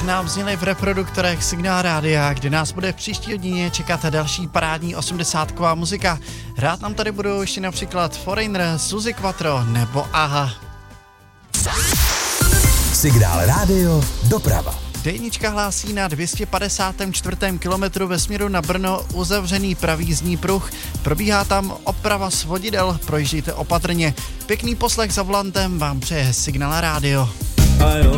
nám zněly v reproduktorech Signál Rádia, kde nás bude v příští hodině čekat další parádní 80ková muzika. Rád nám tady budou ještě například Foreigner, Suzi Quattro nebo Aha. Signál Rádio doprava. Dejnička hlásí na 254. kilometru ve směru na Brno uzavřený pravý jízdní pruh. Probíhá tam oprava svodidel, projíždějte opatrně. Pěkný poslech za volantem vám přeje Signál Rádio.